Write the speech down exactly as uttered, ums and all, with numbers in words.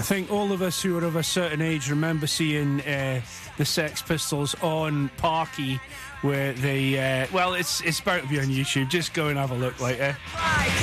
think all of us who are of a certain age remember seeing uh, the Sex Pistols on Parky, where they uh, well, it's it's about to be on YouTube. Just go and have a look later.